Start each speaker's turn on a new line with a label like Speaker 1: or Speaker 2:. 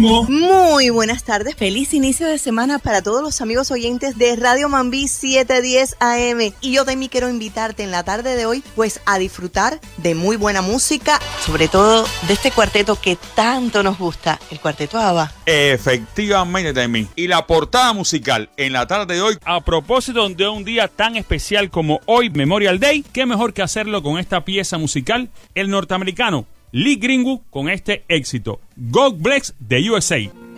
Speaker 1: Congo.
Speaker 2: Muy buenas tardes, feliz inicio de semana para todos los amigos oyentes de Radio Mambí 710 AM. Y yo también quiero invitarte en la tarde de hoy pues a disfrutar de muy buena música, sobre todo de este cuarteto que tanto nos gusta, el Cuarteto ABBA.
Speaker 3: Efectivamente, Taimí. Y la portada musical en la tarde de hoy,
Speaker 1: A propósito de un día tan especial como hoy, Memorial Day, qué mejor que hacerlo con esta pieza musical, el norteamericano Lee Greenwood con este éxito, God Bless the USA.